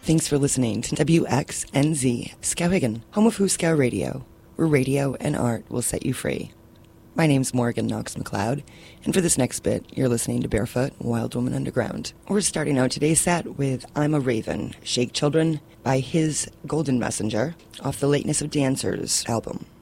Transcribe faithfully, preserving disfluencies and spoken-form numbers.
Thanks for listening to W X N Z Skowhegan, home of Huskow Radio, where radio and art will set you free. My name's Morgan Knox McLeod, and for this next bit, you're listening to Barefoot, Wild Woman Underground. We're starting out today's set with I'm a Raven, Shake Children by His Golden Messenger, off the Lateness of Dancers album.